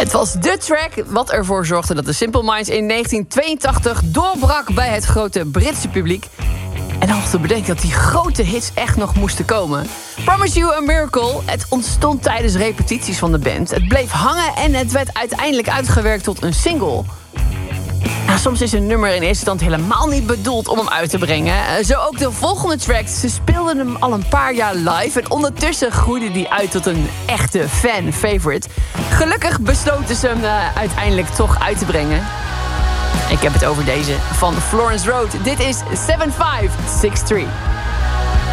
Het was de track wat ervoor zorgde dat de Simple Minds in 1982 doorbrak bij het grote Britse publiek. En dan nog te bedenken dat die grote hits echt nog moesten komen. Promise You a Miracle, het ontstond tijdens repetities van de band. Het bleef hangen en het werd uiteindelijk uitgewerkt tot een single. Nou, soms is een nummer in eerste instantie helemaal niet bedoeld om hem uit te brengen. Zo ook de volgende track. Ze speelden hem al een paar jaar live en ondertussen groeide die uit tot een echte fan-favorite. Gelukkig besloten ze hem uiteindelijk toch uit te brengen. Ik heb het over deze van Florence Road. Dit is 7563.